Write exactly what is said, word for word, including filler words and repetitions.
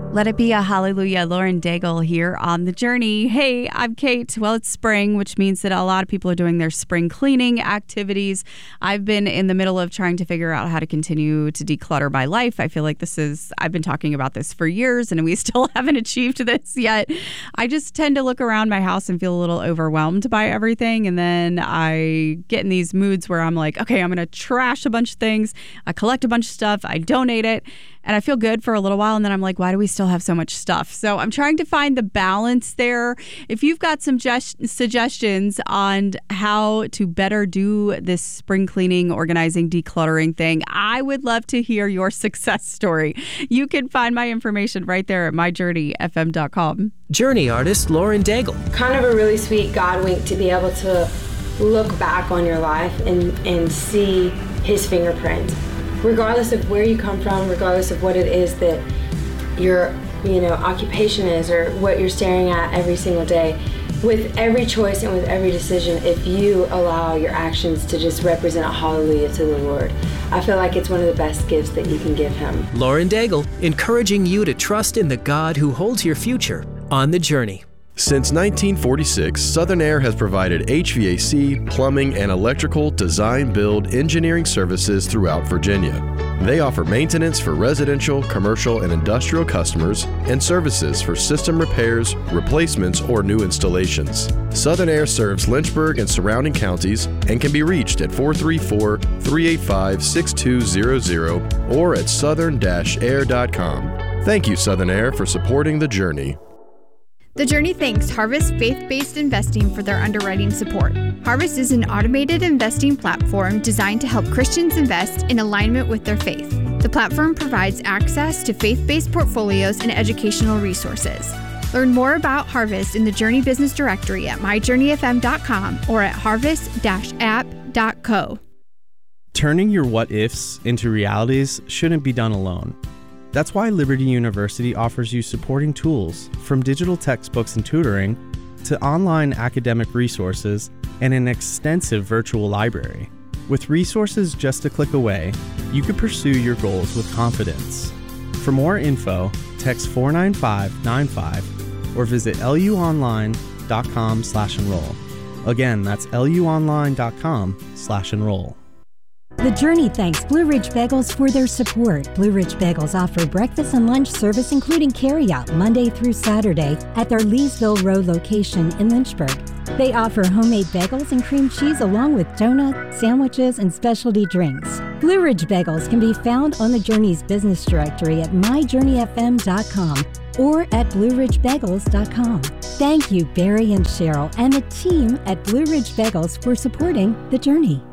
Let it be a hallelujah. Lauren Daigle here on The Journey. Hey, I'm Kate. Well, it's spring, which means that a lot of people are doing their spring cleaning activities. I've been in the middle of trying to figure out how to continue to declutter my life. I feel like this is, I've been talking about this for years and we still haven't achieved this yet. I just tend to look around my house and feel a little overwhelmed by everything. And then I get in these moods where I'm like, okay, I'm going to trash a bunch of things. I collect a bunch of stuff. I donate it. And I feel good for a little while, and then I'm like, why do we still have so much stuff? So I'm trying to find the balance there. If you've got some just suggestions on how to better do this spring cleaning, organizing, decluttering thing, I would love to hear your success story. You can find my information right there at my journey f m dot com. Journey artist Lauren Daigle. Kind of a really sweet God wink to be able to look back on your life and, and see his fingerprint. Regardless of where you come from, regardless of what it is that your, you know, occupation is or what you're staring at every single day, with every choice and with every decision, if you allow your actions to just represent a hallelujah to the Lord, I feel like it's one of the best gifts that you can give him. Lauren Daigle, encouraging you to trust in the God who holds your future on The Journey. Since nineteen forty-six, Southern Air has provided H V A C, plumbing, and electrical design, build, engineering services throughout Virginia. They offer maintenance for residential, commercial, and industrial customers and services for system repairs, replacements, or new installations. Southern Air serves Lynchburg and surrounding counties and can be reached at four three four, three eight five, six two zero zero or at southern dash air dot com. Thank you, Southern Air, for supporting The Journey. The Journey thanks Harvest Faith-Based Investing for their underwriting support. Harvest is an automated investing platform designed to help Christians invest in alignment with their faith. The platform provides access to faith-based portfolios and educational resources. Learn more about Harvest in the Journey Business Directory at my journey f m dot com or at harvest dash app dot co. Turning your what-ifs into realities shouldn't be done alone. That's why Liberty University offers you supporting tools, from digital textbooks and tutoring to online academic resources and an extensive virtual library. With resources just a click away, you can pursue your goals with confidence. For more info, text four nine five nine five or visit luonline.com slash enroll. Again, that's luonline.com slash enroll. The Journey thanks Blue Ridge Bagels for their support. Blue Ridge Bagels offer breakfast and lunch service, including carryout, Monday through Saturday at their Leesville Road location in Lynchburg. They offer homemade bagels and cream cheese along with donuts, sandwiches, and specialty drinks. Blue Ridge Bagels can be found on the Journey's business directory at my journey f m dot com or at blue ridge bagels dot com. Thank you, Barry and Cheryl, and the team at Blue Ridge Bagels for supporting The Journey.